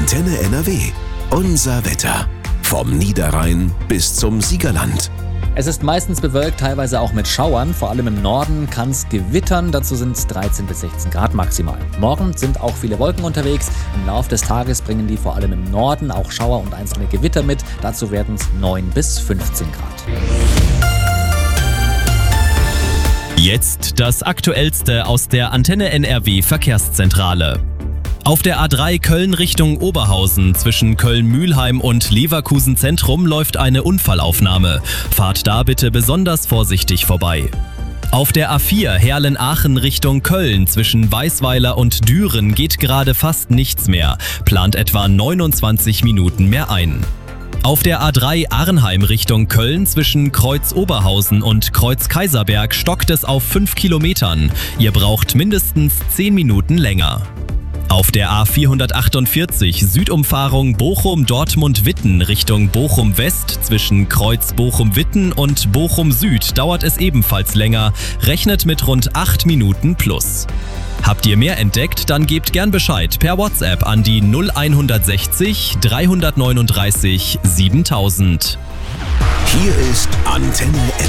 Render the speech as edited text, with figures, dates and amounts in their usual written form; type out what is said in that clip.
Antenne NRW. Unser Wetter. Vom Niederrhein bis zum Siegerland. Es ist meistens bewölkt, teilweise auch mit Schauern. Vor allem im Norden kann es gewittern, dazu sind es 13 bis 16 Grad maximal. Morgen sind auch viele Wolken unterwegs. Im Laufe des Tages bringen die vor allem im Norden auch Schauer und einzelne Gewitter mit. Dazu werden es 9 bis 15 Grad. Jetzt das Aktuellste aus der Antenne NRW Verkehrszentrale. Auf der A3 Köln Richtung Oberhausen zwischen Köln-Mühlheim und Leverkusen Zentrum läuft eine Unfallaufnahme. Fahrt da bitte besonders vorsichtig vorbei. Auf der A4 Herlen-Aachen Richtung Köln zwischen Weißweiler und Düren geht gerade fast nichts mehr. Plant etwa 29 Minuten mehr ein. Auf der A3 Arnheim Richtung Köln zwischen Kreuz Oberhausen und Kreuz Kaiserberg stockt es auf 5 Kilometern. Ihr braucht mindestens 10 Minuten länger. Auf der A448 Südumfahrung Bochum-Dortmund-Witten Richtung Bochum-West zwischen Kreuz Bochum-Witten und Bochum-Süd dauert es ebenfalls länger, rechnet mit rund 8 Minuten plus. Habt ihr mehr entdeckt, dann gebt gern Bescheid per WhatsApp an die 0160 339 7000. Hier ist Antenne NRW.